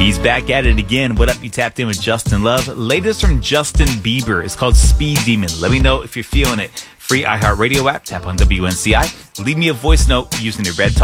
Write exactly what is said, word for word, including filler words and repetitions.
He's back at it again. What up? You tapped in with Justin Love. Latest from Justin Bieber. It's called Speed Demon. Let me know if you're feeling it. Free iHeartRadio app. Tap on W N C I. Leave me a voice note using the red talk.